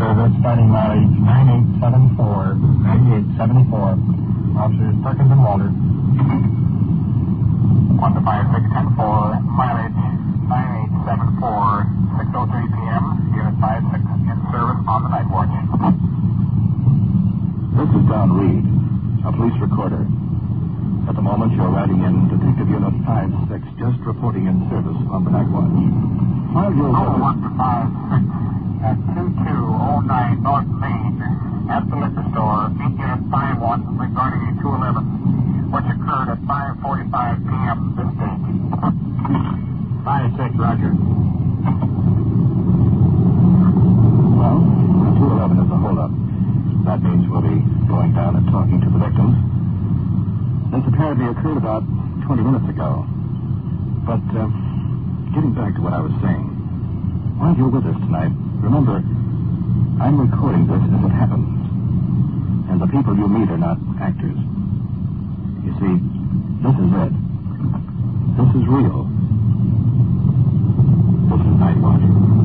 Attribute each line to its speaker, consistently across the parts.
Speaker 1: service starting mileage 9874. 9874. Officers Perkins and Walter.
Speaker 2: 1 to 5610-4, mileage 9874, 6:03 p.m. Unit 56 in service on the night watch.
Speaker 3: This is Don Reed, a police recorder. At the moment, you're riding in Detective Unit 56, just reporting in service on the night watch. While you're with us...
Speaker 2: 1 to 56 at 2209 North Main at the liquor store. Meet Unit 51 regarding a 211, which occurred at 5:45 p.m. this day.
Speaker 1: 56, Roger.
Speaker 3: Well, 211 is a holdup. That means we'll be going down and talking to the victims. This apparently occurred about 20 minutes ago. But, getting back to what I was saying, while you're with us tonight, remember, I'm recording this as it happens. And the people you meet are not actors. You see, this is it. This is real. This is Night Watch.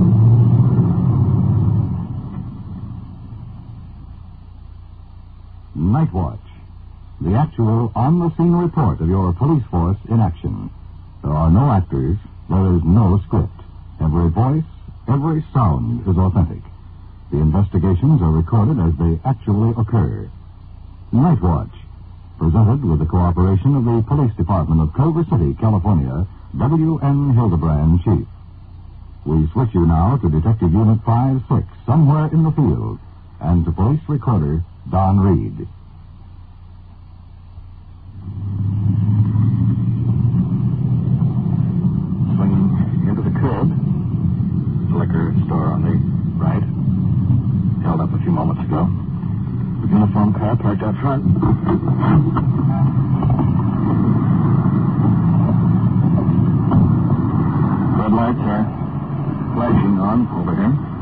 Speaker 4: Night Watch. The actual, on-the-scene report of your police force in action. There are no actors. There is no script. Every voice, every sound is authentic. The investigations are recorded as they actually occur. Night Watch. Presented with the cooperation of the Police Department of Culver City, California, W.N. Hildebrand, Chief. We switch you now to Detective Unit 56, somewhere in the field, and to Police Recorder Don Reed.
Speaker 3: Swinging into the curb. The liquor store on the right. Held up a few moments ago. The uniform car parked out front. Red lights are flashing on over here.